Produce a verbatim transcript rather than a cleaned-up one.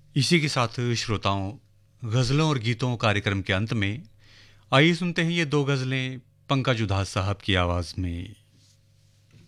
इसी के साथ श्रोताओं, गज़लों और गीतों कार्यक्रम के अंत में आइए सुनते हैं ये दो गज़लें पंकज उधास साहब की आवाज़ में।